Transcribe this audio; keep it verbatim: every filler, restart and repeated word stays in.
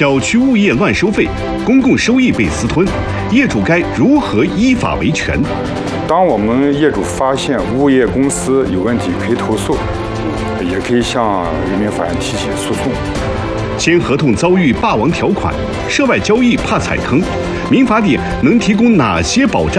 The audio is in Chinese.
小区物业乱收费，公共收益被私吞，业主该如何依法维权？ 当我们业主发现物业公司有问题，可以投诉，也可以向人民法院提起诉讼。 签合同遭遇霸王条款，涉外交易怕踩坑，民法典能提供哪些保障？